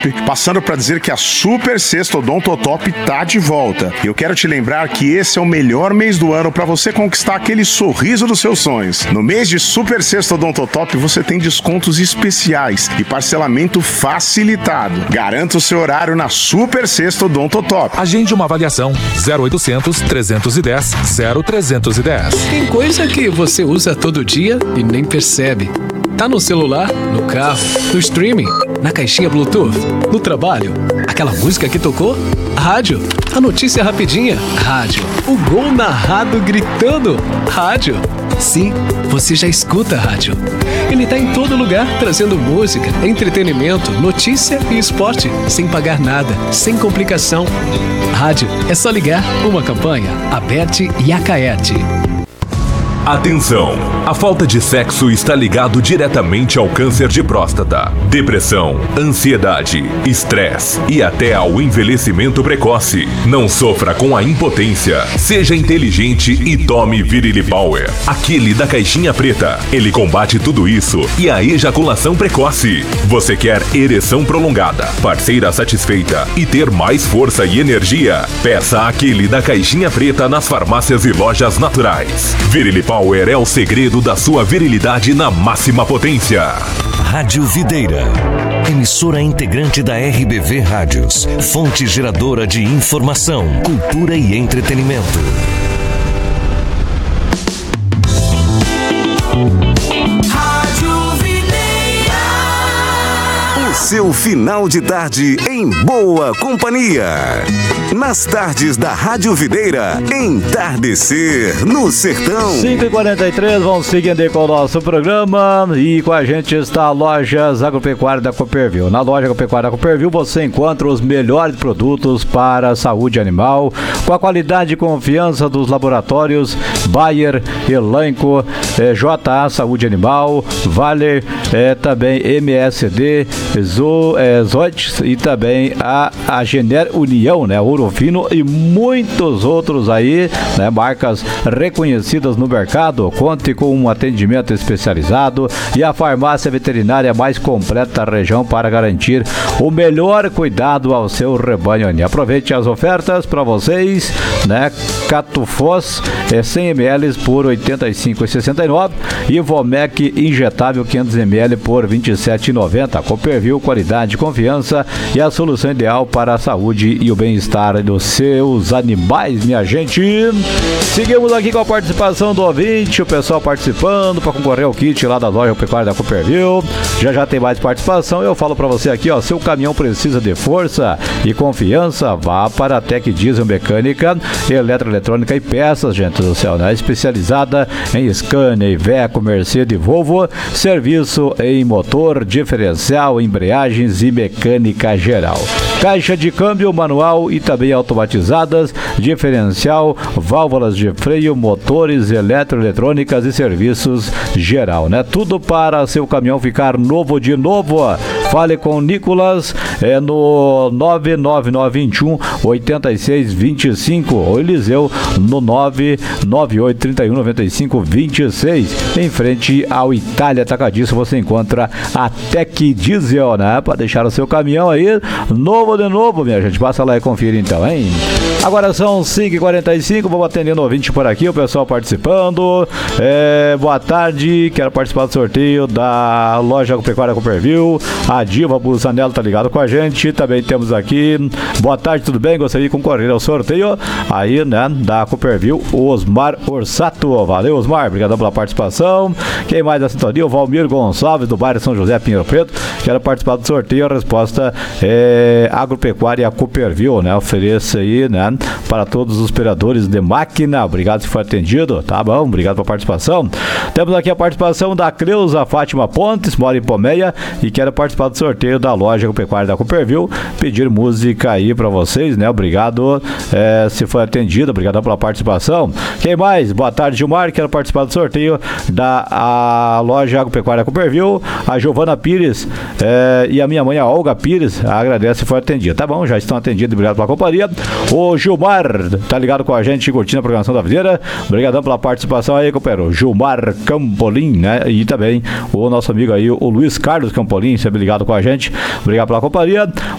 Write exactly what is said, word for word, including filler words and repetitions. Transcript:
Passando para dizer que a Super Sexta Odontotop tá de volta. E eu quero te lembrar que esse é o melhor mês do ano para você conquistar aquele sorriso dos seus sonhos. No mês de Super Sexta Odontotop você tem descontos especiais e parcelamento facilitado. Garanta o seu horário na Super Sexta Odontotop. Agende uma avaliação zero oitocentos, trezentos e dez, zero trezentos e dez. Tem coisa que você usa todo dia e nem percebe. Tá no celular, no carro, no streaming, na caixinha Bluetooth, no trabalho. Aquela música que tocou? Rádio. A notícia rapidinha? Rádio. O gol narrado gritando? Rádio. Sim, você já escuta a rádio. Ele tá em todo lugar, trazendo música, entretenimento, notícia e esporte, sem pagar nada, sem complicação. Rádio, é só ligar. Uma campanha, Aberte e Acaerte. Atenção! A falta de sexo está ligado diretamente ao câncer de próstata, depressão, ansiedade, estresse e até ao envelhecimento precoce. Não sofra com a impotência. Seja inteligente e tome Virilli Power, aquele da caixinha preta. Ele combate tudo isso e a ejaculação precoce. Você quer ereção prolongada, parceira satisfeita e ter mais força e energia? Peça aquele da caixinha preta nas farmácias e lojas naturais. Virilli Power é o segredo da sua virilidade na máxima potência. Rádio Videira, emissora integrante da R B V Rádios, fonte geradora de informação, cultura e entretenimento. Seu final de tarde em boa companhia. Nas tardes da Rádio Videira, Entardecer no Sertão. cinco e quarenta e três, vamos seguindo aí com o nosso programa. E com a gente está a Lojas Agropecuária da Cooperville. Na Loja Agropecuária da Cooperville você encontra os melhores produtos para a saúde animal, com a qualidade e confiança dos laboratórios Bayer, Elanco, eh, J A Saúde Animal, Valer, eh, também M S D, Zo, é, Zoites e também a, a Gener União, né, Ouro Fino e muitos outros aí, né, marcas reconhecidas no mercado. Conte com um atendimento especializado e a farmácia veterinária mais completa da região para garantir o melhor cuidado ao seu rebanho. Aproveite as ofertas para vocês, né? Catufós é cem mililitros por oitenta e cinco reais e sessenta e nove centavos e Vomec injetável quinhentos mililitros por vinte e sete reais e noventa centavos. Cooperville, qualidade, confiança e a solução ideal para a saúde e o bem-estar dos seus animais, minha gente. Seguimos aqui com a participação do ouvinte, o pessoal participando para concorrer ao kit lá da Loja Pecuária da Cooperville. Já já tem mais participação. Eu falo para você aqui, ó, seu caminhão precisa de força e confiança, vá para a Tec Diesel Mecânica, Eletroeletrônica e Peças, gente do céu, né? Especializada em Scania, Iveco, Mercedes e Volvo, serviço em motor, diferencial, embreagens e mecânica geral. Caixa de câmbio manual e também automatizadas, diferencial, válvulas de freio, motores, eletroeletrônicas e serviços geral, né? Tudo para seu caminhão ficar novo de novo. Fale com o Nicolas é no nove nove nove dois um oito seis dois cinco ou Eliseu no nove nove oito três um nove cinco dois seis. Em frente ao Itália Atacadista você encontra a Tec Diesel, né? Para deixar o seu caminhão aí novo de novo, minha gente. Passa lá e confira então, hein? Agora são cinco e quarenta e cinco, vamos atendendo o ouvinte por aqui, o pessoal participando. É, boa tarde, quero participar do sorteio da Loja Agropecuária Cooperville. A Diva Busanello tá ligado com a gente. Também temos aqui, boa tarde, tudo bem? Gostaria de concorrer ao sorteio aí, né, da Cooperville, o Osmar Orsato. Valeu, Osmar, obrigado pela participação. Quem mais da sintonia? O Valmir Gonçalves, do bairro São José, Pinheiro Preto. Quero participar do sorteio. A resposta é Agropecuária Cooperville, né? Ofereça aí, né, para todos os operadores de máquina. Obrigado se foi atendido. Tá bom, obrigado pela participação. Temos aqui a participação da Cleusa Fátima Pontes, mora em Pomeia e quero participar do sorteio da Loja Agropecuária da Cooperville. Pedir música aí para vocês, né? Obrigado é, se foi atendido. Obrigado pela participação. Quem mais? Boa tarde, Gilmar. Quero participar do sorteio da a Loja Agropecuária Cooperville. A Giovana Pires é, e a minha mãe, a Olga Pires, agradece se foi atendido. Tá bom, já estão atendidos. Obrigado pela companhia. O Gilmar tá ligado com a gente, curtindo a programação da Videira. Obrigadão pela participação aí, companheiro. Gilmar Campolim, né? E também o nosso amigo aí, o Luiz Carlos Campolim, sempre ligado com a gente. Obrigado pela companhia.